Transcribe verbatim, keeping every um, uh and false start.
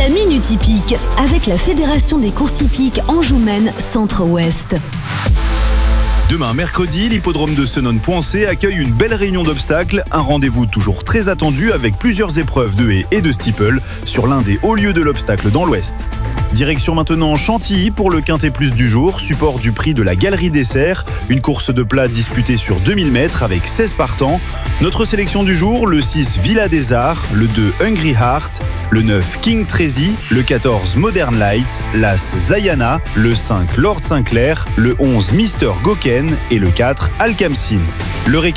La Minute Hippique avec la Fédération des courses hippiques Anjou-Maine Centre-Ouest. Demain, mercredi, l'hippodrome de Senones-Poincé accueille une belle réunion d'obstacles. Un rendez-vous toujours très attendu avec plusieurs épreuves de haies et de steeple sur l'un des hauts lieux de l'obstacle dans l'Ouest. Direction maintenant Chantilly pour le Quintet Plus du jour, support du prix de la Galerie des Cerfs, une course de plat disputée sur deux mille mètres avec seize partants. Notre sélection du jour, le six Villa des Arts, le deux Hungry Heart, le neuf King Tracy, le quatorze Modern Light, l'as Zayana, le cinq Lord Sinclair, le onze Mister Goken et le quatre Alcamsin. Le